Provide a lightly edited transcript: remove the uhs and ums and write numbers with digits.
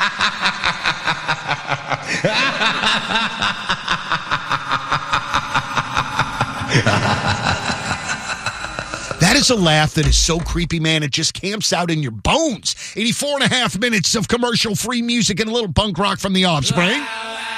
That is a laugh that is so creepy, man. It just camps out in your bones. 84 and a half minutes of commercial-free music and a little punk rock from The Offspring.